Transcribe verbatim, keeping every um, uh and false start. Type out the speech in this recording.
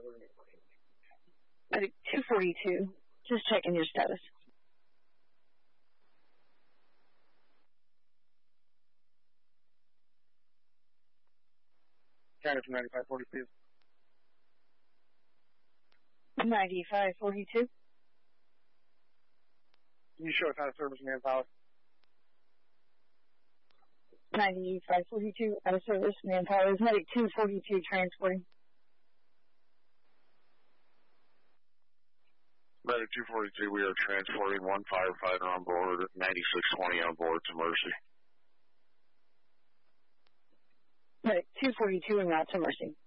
Medic two forty-two, just checking your status. County from ninety-five forty-two. ninety-five forty-two. Can you show us how to service manpower? ninety-five forty-two, out of service, manpower is Medic two forty-two transporting. Medic two forty-two, we are transporting one firefighter on board, ninety-six twenty on board to Mercy. Medic two forty-two and out to Mercy.